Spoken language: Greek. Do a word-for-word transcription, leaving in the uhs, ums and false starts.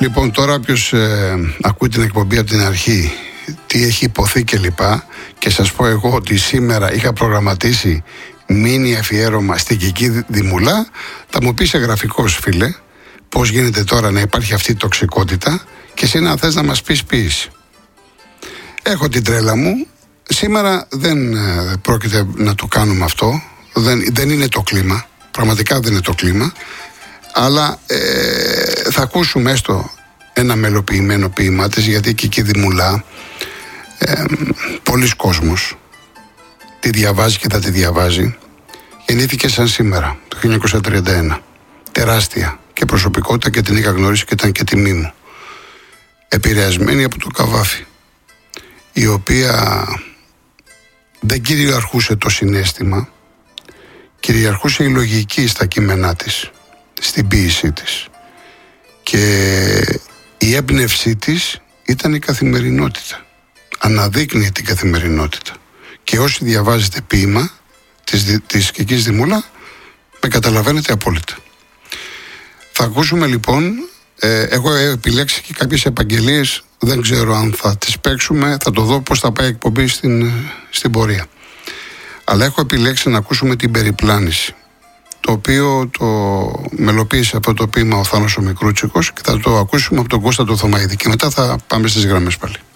Λοιπόν, τώρα όποιος ε, ακούει την εκπομπή από την αρχή, τι έχει υποθεί και λοιπά, και σας πω εγώ ότι σήμερα είχα προγραμματίσει μίνι αφιέρωμα στην Κική Δημουλά, θα μου πει σε γραφικός, φίλε, πώς γίνεται τώρα να υπάρχει αυτή η τοξικότητα και εσύ να θες να μας πεις ποίηση. Έχω την τρέλα μου. Σήμερα δεν ε, πρόκειται να το κάνουμε αυτό. Δεν, δεν είναι το κλίμα. Πραγματικά δεν είναι το κλίμα. Αλλά ε, θα ακούσουμε έστω ένα μελοποιημένο ποίημά της, γιατί η Κική Δημουλά ε, πολλοί κόσμος τη διαβάζει και θα τη διαβάζει. Γεννήθηκε σαν σήμερα, το χίλια εννιακόσια τριάντα ένα. Τεράστια και προσωπικότητα, και την είχα γνωρίσει και ήταν και τιμή μου. Επηρεασμένη από το Καβάφη, η οποία δεν κυριαρχούσε το συναίσθημα, κυριαρχούσε η λογική στα κείμενά της, στην ποίησή της, και η έμπνευσή της ήταν η καθημερινότητα. Αναδείκνυε την καθημερινότητα. Και όσοι διαβάζετε ποίημα της, της Κικής Δημούλα, με καταλαβαίνετε απόλυτα. Θα ακούσουμε λοιπόν, ε, εγώ έχω επιλέξει και κάποιες επαγγελίες, δεν ξέρω αν θα τις παίξουμε, θα το δω πώς θα πάει η εκπομπή στην, στην πορεία. Αλλά έχω επιλέξει να ακούσουμε την Περιπλάνηση, το οποίο το μελοποίησε αυτό το ποίημα ο Θάνος ο Μικρούτσικος, και θα το ακούσουμε από τον Κώστα το Θωμαίδη, και μετά θα πάμε στις γραμμές πάλι.